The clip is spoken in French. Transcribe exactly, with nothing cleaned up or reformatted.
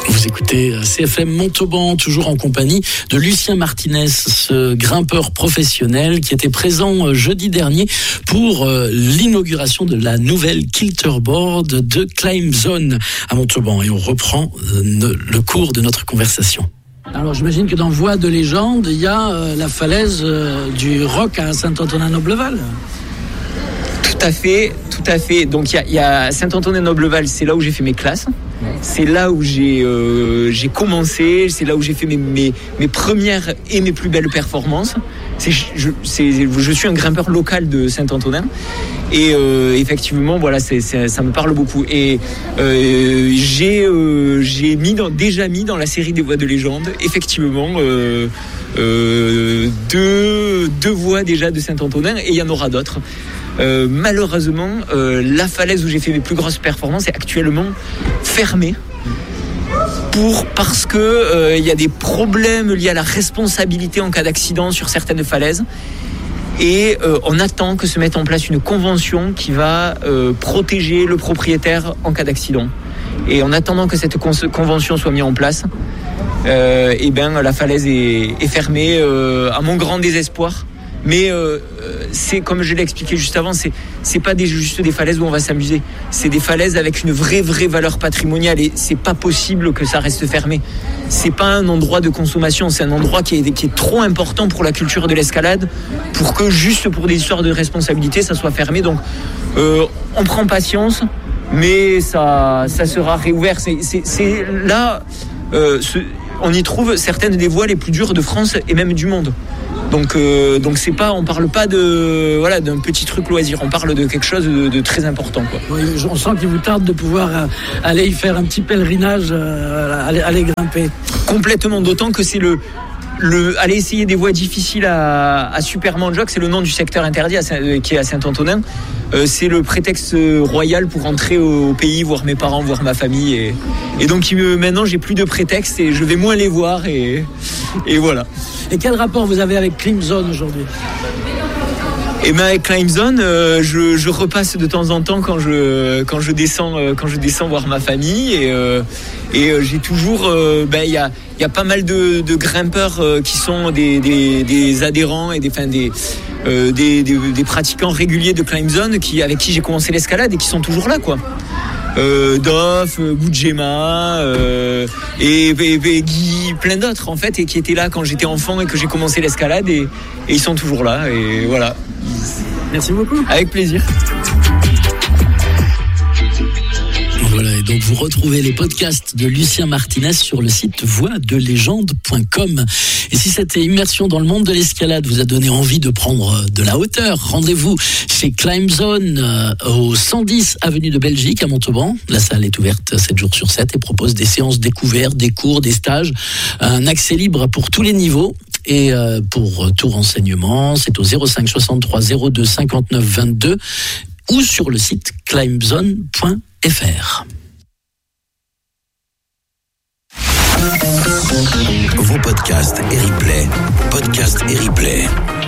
Vous écoutez C F M Montauban, toujours en compagnie de Lucien Martinez, ce grimpeur professionnel qui était présent jeudi dernier pour l'inauguration de la nouvelle Kilterboard de Climb Zone à Montauban. Et on reprend le cours de notre conversation. Alors j'imagine que dans Voix de légende, il y a la falaise du Roc à Saint-Antonin-Nobleval. Tout à fait, tout à fait. Donc il y a, il y a Saint-Antonin-Nobleval, c'est là où j'ai fait mes classes. C'est là où j'ai, euh, j'ai commencé, c'est là où j'ai fait mes, mes, mes premières et mes plus belles performances. C'est, je, c'est, je suis un grimpeur local de Saint-Antonin et euh, effectivement, voilà, c'est, c'est, ça me parle beaucoup. Et euh, j'ai, euh, j'ai mis dans, déjà mis dans la série des Voix de légende, effectivement, euh, euh, deux, deux voix déjà de Saint-Antonin et il y en aura d'autres. Euh, malheureusement, euh, la falaise où j'ai fait mes plus grosses performances est actuellement fermée pour, parce que euh, il y a des problèmes liés à la responsabilité en cas d'accident sur certaines falaises et euh, on attend que se mette en place une convention qui va euh, protéger le propriétaire en cas d'accident. Et en attendant que cette con- convention soit mise en place, euh, et ben la falaise est, est fermée euh, à mon grand désespoir. Mais euh, c'est comme je l'ai expliqué juste avant, c'est c'est pas des, juste des falaises où on va s'amuser. C'est des falaises avec une vraie vraie valeur patrimoniale et c'est pas possible que ça reste fermé. C'est pas un endroit de consommation, c'est un endroit qui est qui est trop important pour la culture de l'escalade pour que juste pour des histoires de responsabilité ça soit fermé. Donc euh, on prend patience, mais ça ça sera réouvert. C'est c'est, c'est là euh, ce, on y trouve certaines des voies les plus dures de France et même du monde. Donc, euh, donc c'est pas, on parle pas de, voilà, d'un petit truc loisir, on parle de quelque chose de, de très important, quoi. Oui, on sent qu'il vous tarde de pouvoir euh, aller y faire un petit pèlerinage, euh, aller, aller grimper. Complètement, d'autant que c'est le, le, aller essayer des voies difficiles à, à Supermanjoc, c'est le nom du secteur interdit à, qui est à Saint-Antonin. Euh, c'est le prétexte royal pour rentrer au pays, voir mes parents, voir ma famille. Et, et donc il, maintenant, j'ai plus de prétexte et je vais moins les voir et, et voilà. Et quel rapport vous avez avec Climb Zone aujourd'hui ? Et ben avec Climb Zone, euh, je, je repasse de temps en temps quand je quand je descends euh, quand je descends voir ma famille et euh, et euh, j'ai toujours euh, ben il y a il y a pas mal de, de grimpeurs euh, qui sont des, des des adhérents et des enfin des euh, des, des des pratiquants réguliers de Climb Zone qui avec qui j'ai commencé l'escalade et qui sont toujours là, quoi. Euh, Doff, Boudjema euh, et, et, et Guy, plein d'autres en fait, et qui étaient là quand j'étais enfant et que j'ai commencé l'escalade et, et ils sont toujours là et voilà. Merci beaucoup. Avec plaisir. Voilà, et donc vous retrouvez les podcasts de Lucien Martinez sur le site voix de légende point com. Et si cette immersion dans le monde de l'escalade vous a donné envie de prendre de la hauteur, rendez-vous chez Climb Zone euh, au cent dix avenue de Belgique à Montauban. La salle est ouverte sept jours sur sept et propose des séances découvertes, des cours, des stages, un accès libre pour tous les niveaux. Et euh, pour tout renseignement, c'est au zéro cinq soixante-trois zéro deux cinquante-neuf vingt-deux ou sur le site climb zone point f r. Vos podcasts et replays, podcasts et replays.